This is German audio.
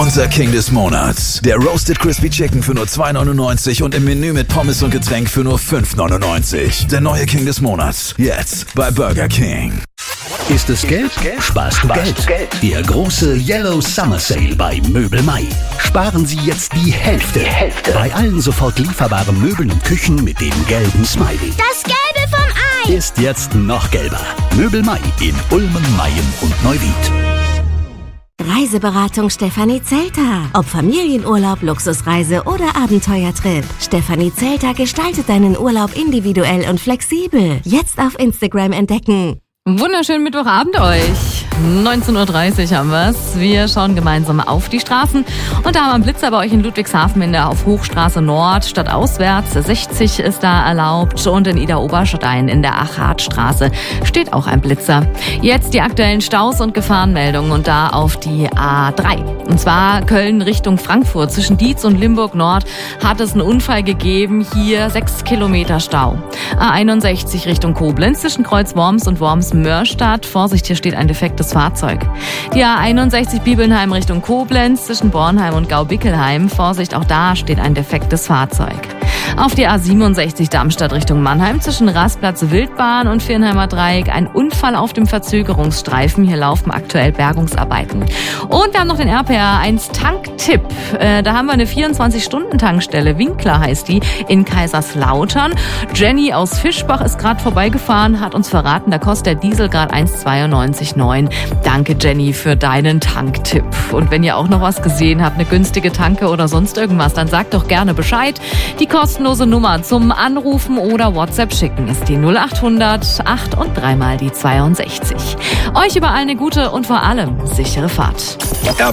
Unser King des Monats. Der Roasted Crispy Chicken für nur 2,99 und im Menü mit Pommes und Getränk für nur 5,99. Der neue King des Monats. Jetzt bei Burger King. Ist es gelb? Sparst du Geld. Der große Yellow Summer Sale bei Möbel Mai. Sparen Sie jetzt die Hälfte. Bei allen sofort lieferbaren Möbeln und Küchen mit dem gelben Smiley. Das Gelbe vom Ei! Ist jetzt noch gelber. Möbel Mai in Ulmen, Mayen und Neuwied. Reiseberatung Stefanie Zelter. Ob Familienurlaub, Luxusreise oder Abenteuertrip. Stefanie Zelter gestaltet deinen Urlaub individuell und flexibel. Jetzt auf Instagram entdecken. Wunderschönen Mittwochabend euch. 19.30 Uhr haben wir's. Wir schauen gemeinsam auf die Straßen. Und da haben wir einen Blitzer bei euch in Ludwigshafen auf Hochstraße Nord statt auswärts. 60 ist da erlaubt. Und in Ida-Oberstein in der Achatstraße steht auch ein Blitzer. Jetzt die aktuellen Staus und Gefahrenmeldungen und da auf die A3. Und zwar Köln Richtung Frankfurt. Zwischen Dietz und Limburg Nord hat es einen Unfall gegeben. Hier 6 Kilometer Stau. A61 Richtung Koblenz zwischen Kreuz Worms und Worms-Mörstadt. Vorsicht, hier steht ein defektes Fahrzeug. Die A61 Bibelnheim Richtung Koblenz zwischen Bornheim und Gau-Bickelheim. Vorsicht, auch da steht ein defektes Fahrzeug. Auf die A67 Darmstadt Richtung Mannheim zwischen Rastplatz Wildbahn und Viernheimer Dreieck ein Unfall auf dem Verzögerungsstreifen. Hier laufen aktuell Bergungsarbeiten. Und wir haben noch den RPR1 Tanktipp. Da haben wir eine 24-Stunden-Tankstelle. Winkler heißt die in Kaiserslautern. Jenny aus Fischbach ist gerade vorbeigefahren, hat uns verraten, da kostet der Diesel gerade 1,92,9. Danke Jenny für deinen Tanktipp. Und wenn ihr auch noch was gesehen habt, eine günstige Tanke oder sonst irgendwas, dann sagt doch gerne Bescheid. Die kostenlose Nummer zum Anrufen oder WhatsApp schicken ist die 0800 8 und 3 mal die 62. Euch überall eine gute und vor allem sichere Fahrt.